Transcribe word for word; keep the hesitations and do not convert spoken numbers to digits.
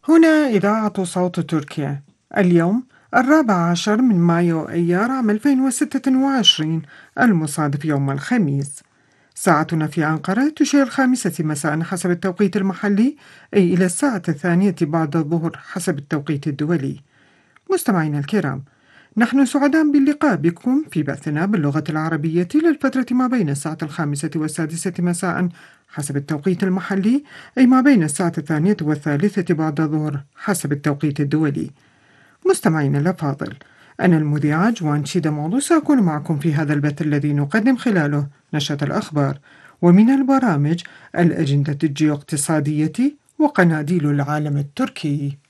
هنا إذاعة صوت تركيا. اليوم الرابع عشر من مايو أيار عام ألفين وستة وعشرين، المصادف يوم الخميس. ساعتنا في أنقرة تشير الخامسة مساء حسب التوقيت المحلي، أي إلى الساعة الثانية بعد الظهر حسب التوقيت الدولي. مستمعينا الكرام، نحن سعداء باللقاء بكم في بثنا باللغة العربية للفترة ما بين الساعة الخامسة والسادسة مساء حسب التوقيت المحلي، أي ما بين الساعة الثانية والثالثة بعد الظهر حسب التوقيت الدولي. مستمعينا الأفاضل، أنا المذيعة جوان شيدا مولو سأكون معكم في هذا البث الذي نقدم خلاله نشرة الأخبار ومن البرامج الأجندة الجيو اقتصادية وقناديل العالم التركي.